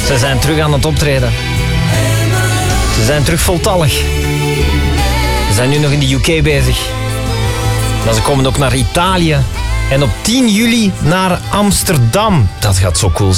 Ze zijn terug aan het optreden. Ze zijn terug voltallig. Ze zijn nu nog in de UK bezig. Maar ze komen ook naar Italië. En op 10 juli naar Amsterdam. Dat gaat zo cool zijn.